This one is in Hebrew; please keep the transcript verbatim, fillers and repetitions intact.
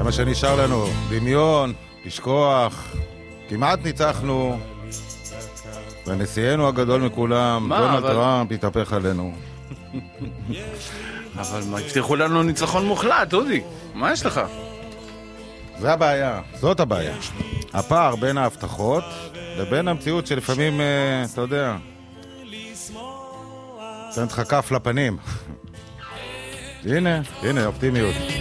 מה שנשאר לנו, דמיון, לשכוח, כמעט ניצחנו, ונשיאנו הגדול מכולם, מה, דונלד אבל- טראמפ, התהפך עלינו. אבל מה, הבטיחו לנו ניצחון מוחלט, אודי. מה יש לך? זה הבעיה, זאת הבעיה. הפער בין ההבטחות לבין המציאות שלפעמים, אה, אתה יודע, תן לך כף לפנים. הנה, הנה, אופטימיות.